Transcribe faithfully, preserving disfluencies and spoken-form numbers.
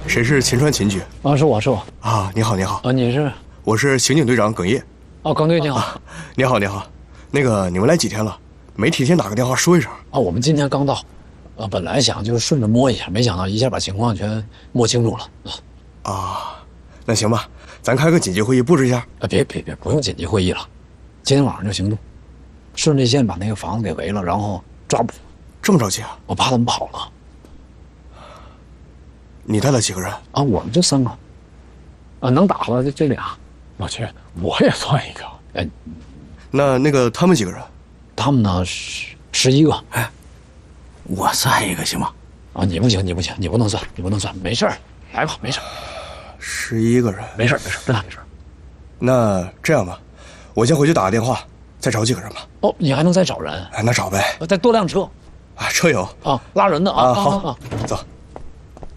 谁是秦川秦局？ 啊，是我是我啊，你好你好啊，你是？ 我是刑警队长耿烨。 哦，耿队你好、 啊。你好你好，那个你们来几天了？没提前打个电话说一声啊？我们今天刚到，呃，本来想就顺着摸一下，没想到一下把情况全摸清楚了。 啊，啊那行吧，咱开个紧急会议布置一下。 啊，别别别，不用紧急会议了，今天晚上就行动，顺着线把那个房子给围了，然后抓捕。 这么着急啊？ 我怕他们跑了。 你带了几个人？ 啊，我们就三个。啊，能打了这这俩。 我去，我也算一个。 哎， 那那个他们几个人？ 他们呢十十一个。 哎，我算一个行吗？ 啊，你不行，你不行，你不能算，你不能算，没事儿，来吧，没事儿。 十一个人， 没事没事，真的没事。 那这样吧，我先回去打个电话，再找几个人吧。 哦，你还能再找人？ 哎，那找呗。 再多辆车。 啊，车有啊，拉人的啊。 啊，好， 啊走。